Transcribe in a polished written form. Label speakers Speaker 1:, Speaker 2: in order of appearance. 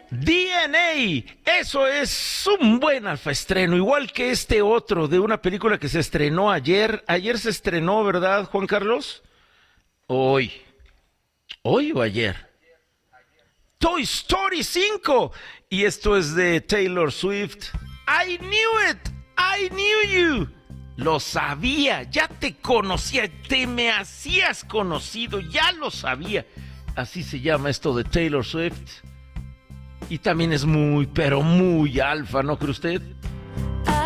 Speaker 1: DNA, eso es un buen alfaestreno, igual que este otro de una película que se estrenó ayer. Ayer se estrenó, ¿verdad, Juan Carlos? Hoy. ¿Hoy o ayer? Toy Story 5. Y esto es de Taylor Swift. I knew it. I knew you. Lo sabía, ya te conocía, te me hacías conocido, ya lo sabía. Así se llama esto de Taylor Swift. Y también es muy, pero muy alfa, ¿no cree usted?